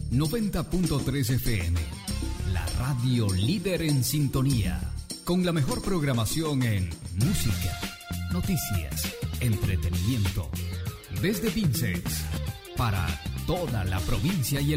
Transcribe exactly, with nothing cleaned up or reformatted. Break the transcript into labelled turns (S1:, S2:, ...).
S1: noventa punto tres F M, la radio líder en sintonía, con la mejor programación en música, noticias, entretenimiento, desde Pinces, para toda la provincia y el